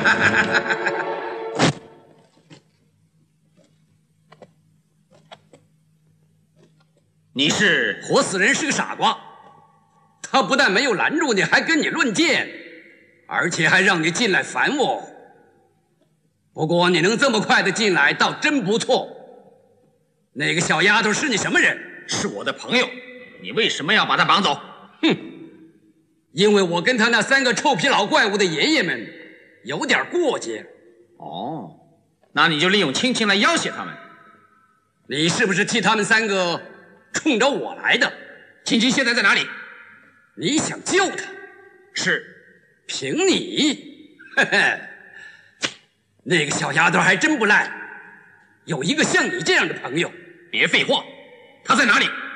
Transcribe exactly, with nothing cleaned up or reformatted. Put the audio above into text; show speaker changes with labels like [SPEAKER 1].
[SPEAKER 1] 你是
[SPEAKER 2] 活死人是个傻瓜，他不但没有拦住你，还跟你论剑，而且还让你进来烦我。不过你能这么快的进来，倒真不错。那个小丫头是你什么人？
[SPEAKER 1] 是我的朋友，你为什么要把她绑走？
[SPEAKER 2] 哼，因为我跟他那三个臭皮老怪物的爷爷们有点过节。
[SPEAKER 1] 哦，那你就利用亲情来要挟他们。
[SPEAKER 2] 你是不是替他们三个冲着我来的？
[SPEAKER 1] 青青现在在哪里？
[SPEAKER 2] 你想救他？
[SPEAKER 1] 是，
[SPEAKER 2] 凭你，嘿嘿，那个小丫头还真不赖，有一个像你这样的朋友。
[SPEAKER 1] 别废话，他在哪里？